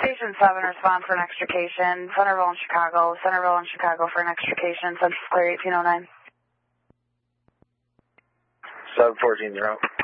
Station 7, respond for an extrication. Centerville and Chicago. Centerville and Chicago for an extrication. Census clear 1809. 714-0.